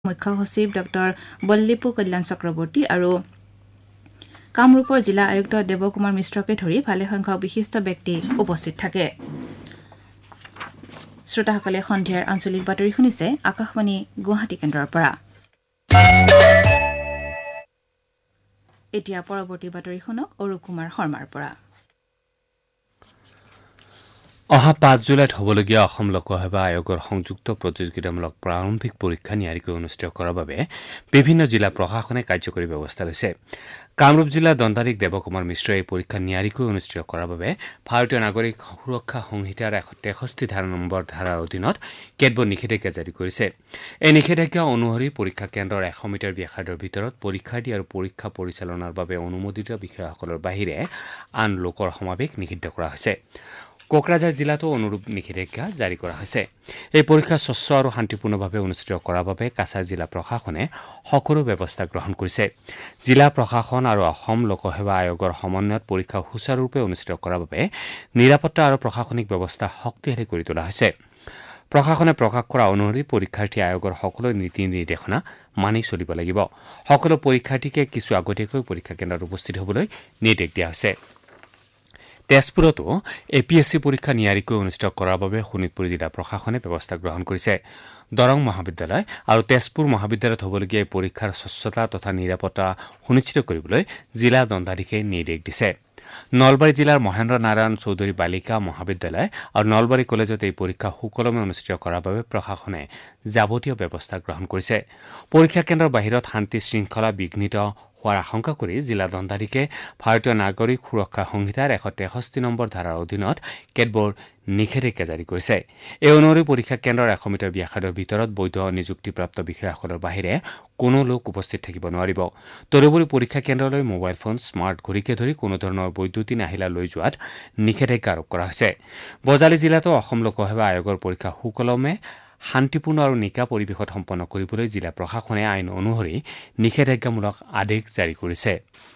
মুখ্য সচিব ডক্টৰ বল্লিপু কল্যাণ চক্ৰৱৰ্তী আৰু কামৰূপৰ জিলা আয়ুক্ত দেৱকুমাৰ মিশ্ৰকে ধৰি ভালেসংখ্যক বিশিষ্ট ব্যক্তি উপস্থিত থাকে শ্ৰোতাসকলে সন্ধিয়াৰ আঞ্চলিক বাতৰি শুনিছে আকাশবাণী গুৱাহাটী কেন্দ্ৰৰ পৰা এতিয়া পৰৱৰ্তী বাতৰি শুনক অৰুপ কুমাৰ শৰ্মাৰ পৰা অহা ৫ জুলাইত হ'বলগীয়া অসম লোকসেৱা আয়োগৰ সংযুক্ত প্ৰতিযোগিতামূলক প্ৰাৰম্ভিক পৰীক্ষা নিয়াৰিকৈ অনুষ্ঠিত কৰাৰ বাবে বিভিন্ন জিলা প্ৰশাসনে কাৰ্যকৰী ব্যৱস্থা লৈছে কামৰূপ জিলা দণ্ডাধীশ দেৱকুমাৰ মিশ্ৰই এই পৰীক্ষা নিয়াৰিকৈ অনুষ্ঠিত কৰাৰ বাবে ভাৰতীয় নাগৰিক সুৰক্ষা সংহিতাৰ ১৬৩ ধাৰাৰ অধীনত কেতবোৰ নিষেধাজ্ঞা জাৰি কৰিছে এই নিষেধাজ্ঞা অনুসৰি পৰীক্ষা কেন্দ্ৰৰ ১০০ মিটাৰ ব্যাসাৰ্ধৰ ভিতৰত পৰীক্ষাৰ্থী আৰু পৰীক্ষা পৰিচালনাৰ বাবে অনুমোদিত বিষয়াসকলৰ বাহিৰে আন লোকৰ সমাৱেশ নিষিদ্ধ কৰা হৈছে কোকৰাঝাৰ জিলাতো অনুৰূপ নিষেধাজ্ঞা জাৰি কৰা হৈছে এই পৰীক্ষা স্বচ্ছ আৰু শান্তিপূৰ্ণভাৱে অনুষ্ঠিত কৰাৰ বাবে কাছাৰ জিলা প্ৰশাসনে সকলো ব্যৱস্থা গ্ৰহণ কৰিছে জিলা প্ৰশাসন আৰু অসম লোকসেৱা আয়োগৰ সমন্বয়ত পৰীক্ষা সুচাৰুৰূপে অনুষ্ঠিত কৰাৰ বাবে নিৰাপত্তা আৰু প্ৰশাসনিক ব্যৱস্থা শক্তিশালী কৰি তোলা হৈছে প্ৰশাসনে প্ৰকাশ কৰা অনুসৰি পৰীক্ষাৰ্থী আয়োগৰ সকলো নীতি নিৰ্দেশনা মানি চলিব লাগিব সকলো পৰীক্ষাৰ্থীকে কিছু আগতীয়াকৈ পৰীক্ষা কেন্দ্ৰত উপস্থিত হ'বলৈ নিৰ্দেশ দিয়া হৈছে তেজপুৰতো এপিএছচি পৰীক্ষা নিয়াৰিকৈ অনুষ্ঠিত কৰাৰ বাবে শোণিতপুৰ জিলা প্ৰশাসনে ব্যৱস্থা গ্ৰহণ কৰিছে দৰং মহাবিদ্যালয় আৰু তেজপুৰ মহাবিদ্যালয়ত হ'বলগীয়া এই পৰীক্ষাৰ স্বচ্ছতা তথা নিৰাপত্তা সুনিশ্চিত কৰিবলৈ জিলা দণ্ডাধীশে নিৰ্দেশ দিছে নলবাৰী জিলাৰ মহেন্দ্ৰ নাৰায়ণ চৌধুৰী বালিকা মহাবিদ্যালয় আৰু নলবাৰী কলেজত এই পৰীক্ষা সুকলমে অনুষ্ঠিত কৰাৰ বাবে প্ৰশাসনে যাৱতীয় ব্যৱস্থা গ্ৰহণ কৰিছে পৰীক্ষা কেন্দ্ৰৰ বাহিৰত শান্তি শৃংখলা বিঘ্নিত হোৱাৰ আশংকা কৰি জিলা দণ্ডাধীশে ভাৰতীয় নাগৰিক সুৰক্ষা সংহিতাৰ ১৬৩ ধাৰাৰ অধীনত কেতবোৰ নিষেধাজ্ঞা জাৰি কৰিছে এই অনুসৰি পৰীক্ষা কেন্দ্ৰৰ ১০০ মিটাৰ ব্যাসাৰ্ধৰ ভিতৰত বৈধ নিযুক্তিপ্ৰাপ্ত বিষয়াসকলৰ বাহিৰে কোনো লোক উপস্থিত থাকিব নোৱাৰিব তদুপৰি পৰীক্ষা কেন্দ্ৰলৈ মোবাইল ফোন স্মাৰ্ট ঘড়ীকে ধৰি কোনো ধৰণৰ বৈদ্যুতিন আহিলা লৈ যোৱাত নিষেধাজ্ঞা আৰোপ কৰা হৈছে বজালী জিলাতো অসম লোকসেৱা আয়োগৰ পৰীক্ষা সুকলমে শান্তিপূৰ্ণ আৰু নিকা পৰিৱেশত সম্পন্ন কৰিবলৈ জিলা প্ৰশাসনে আইন অনুসৰি নিষেধাজ্ঞামূলক আদেশ জাৰি কৰিছে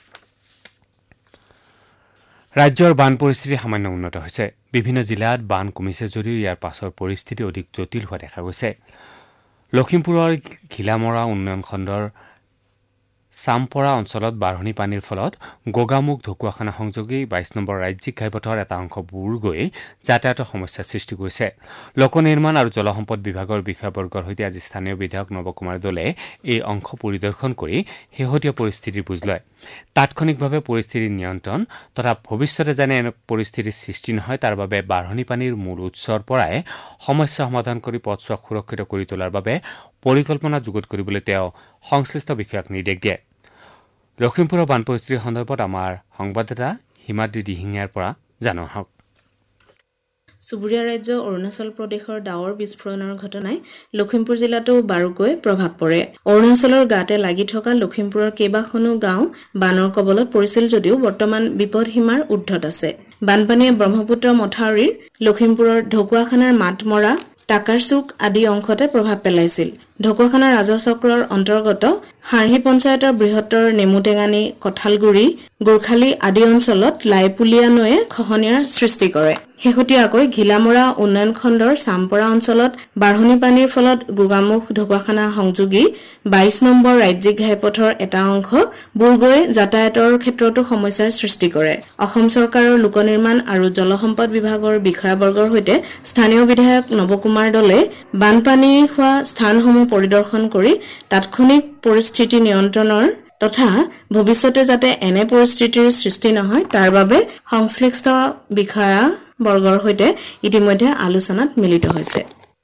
ৰাজ্যৰ বান পৰিস্থিতি সামান্য উন্নত হৈছে বিভিন্ন জিলাত বান কমিছে যদিও ইয়াৰ পাছৰ পৰিস্থিতি অধিক জটিল হোৱা দেখা গৈছে লখিমপুৰৰ ঘিলামৰা উন্নয়ন খণ্ডৰ চামপৰা অঞ্চলত বাঢ়নি পানীৰ ফলত গোগামুখ ঢকুৱাখানা সংযোগী ২২ নম্বৰ ৰাজ্যিক ঘাইপথৰ এটা অংশ বুৰ গৈ যাতায়াতৰ সমস্যাৰ সৃষ্টি কৰিছে লোক নিৰ্মাণ আৰু জলসম্পদ বিভাগৰ বিষয়াবৰ্গৰ সৈতে আজি স্থানীয় বিধায়ক নৱকুমাৰ দলে এই অংশ পৰিদৰ্শন কৰি শেহতীয়া পৰিস্থিতিৰ বুজ লয় তাৎক্ষণিকভাৱে পৰিস্থিতিৰ নিয়ন্ত্ৰণ তথা ভৱিষ্যতে যেনে এনে পৰিস্থিতিৰ সৃষ্টি নহয় তাৰ বাবে বাঢ়নি পানীৰ মূল উৎসৰ পৰাই সমস্যা সমাধান কৰি পথছোৱা সুৰক্ষিত কৰি তোলাৰ বাবে পৰিকল্পনা যুগুত কৰিবলৈ তেওঁ সংশ্লিষ্ট বিষয়াক নিৰ্দেশ দিয়ে লখিমপুৰৰ বান পৰিস্থিতিৰ সন্দৰ্ভত আমাৰ সংবাদদাতা হিমাদ্ৰী দিহিঙীয়াৰ পৰা জানো আহক চুবুৰীয়া ৰাজ্য অৰুণাচল প্ৰদেশৰ ডাৱৰ বিস্ফোৰণৰ ঘটনাই লখিমপুৰ জিলাতো বাৰুকৈ প্ৰভাৱ পৰে অৰুণাচলৰ গাতে লাগি থকা লখিমপুৰৰ কেইবাখনো গাঁও বানৰ কবলত পৰিছিল যদিও বৰ্তমান বিপদ সীমাৰ ঊৰ্ধত আছে বানপানীয়ে ব্ৰহ্মপুত্ৰ মথাউৰিৰ লখিমপুৰৰ ঢকুৱাখানাৰ মাতমৰা টাকাৰচুক আদি অংশতে প্ৰভাৱ পেলাইছিল ঢকুৱাখানা ৰাজহ চক্ৰৰ অন্তৰ্গত হাৰহি পঞ্চায়তৰ বৃহত্তৰ নেমুটেঙানী কঠালগুৰি গোৰ্খালী আদি অঞ্চলত লাইপুলীয়া নৈয়ে খহনীয়াৰ সৃষ্টি কৰে শেহতীয়াকৈ ঘিলামৰা উন্নয়ন খণ্ডৰ চামপৰা অঞ্চলত বাঢ়নি পানীৰ ফলত গোগামুখ ঢকুৱাখানা সংযোগী ২২ নম্বৰ ৰাজ্যিক ঘাইপথৰ এটা অংশ বুৰ গৈ যাতায়াতৰ ক্ষেত্ৰতো সমস্যাৰ সৃষ্টি কৰে অসম চৰকাৰৰ লোক নিৰ্মাণ আৰু জলসম্পদ বিভাগৰ বিষয়াবৰ্গৰ সৈতে স্থানীয় বিধায়ক নৱকুমাৰ দলে বানপানী হোৱা স্থানসমূহ পৰিদৰ্শন কৰি তাৎক্ষণিক পৰিস্থিতি নিয়ন্ত্ৰণৰ তথা ভৱিষ্যতে যাতে এনে পৰিস্থিতিৰ সৃষ্টি নহয় তাৰ বাবে সংশ্লিষ্ট বিষয়া বৰ্গৰ সৈতে ইতিমধ্যে আলোচনাত মিলিত হৈছে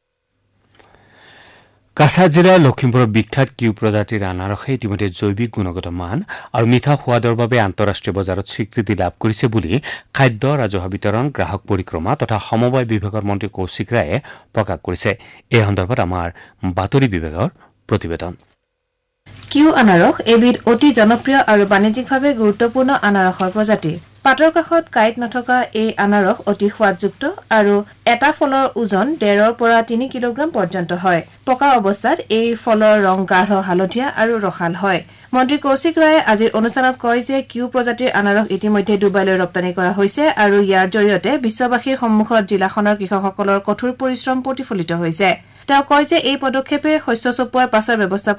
কাছাৰ জিলাৰ লখিমপুৰৰ বিখ্যাত কিউ প্ৰজাতিৰ আনাৰসে ইতিমধ্যে জৈৱিক গুণগত মান আৰু মিঠা সোৱাদৰ বাবে আন্তঃৰাষ্ট্ৰীয় বজাৰত স্বীকৃতি লাভ কৰিছে বুলি খাদ্য ৰাজহুৱা বিতৰণ গ্ৰাহক পৰিক্ৰমা তথা সমবায় বিভাগৰ মন্ত্ৰী কৌশিক ৰায়ে প্ৰকাশ কৰিছে এই সন্দৰ্ভত আমাৰ বাতৰি বিভাগৰ প্ৰতিবেদন কিউ আনাৰস এবিধ অতি জনপ্ৰিয় আৰু বাণিজ্যিকভাৱে গুৰুত্বপূৰ্ণ আনাৰসৰ প্ৰজাতি পাতৰ কাষত কাঁইট নথকা এই আনাৰস অতি সোৱাদযুক্ত আৰু এটা ফলৰ ওজন ১.৫ পৰা ৩ কিলোগ্ৰাম পৰ্যন্ত হয় পকা অৱস্থাত এই ফলৰ ৰং গাঢ় হালধীয়া আৰু ৰসাল হয় মন্ত্ৰী কৌশিক ৰায়ে আজিৰ অনুষ্ঠানত কয় যে কিউ প্ৰজাতিৰ আনাৰস ইতিমধ্যে ডুবাইলৈ ৰপ্তানি কৰা হৈছে আৰু ইয়াৰ জৰিয়তে বিশ্ববাসীৰ সন্মুখত জিলাখনৰ কৃষকসকলৰ কঠোৰ পৰিশ্ৰম প্ৰতিফলিত হৈছে তেওঁ কয় যে এই পদক্ষেপে শস্য চপোৱাৰ পাছৰ ব্যৱস্থাপনা